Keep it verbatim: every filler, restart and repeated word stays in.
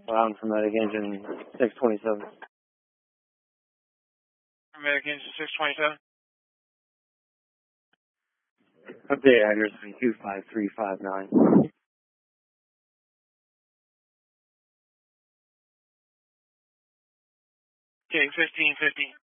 Brown from Medic Engine six twenty-seven. Medic Engine six twenty-seven. Update address two five three five nine. Okay, fifteen fifty.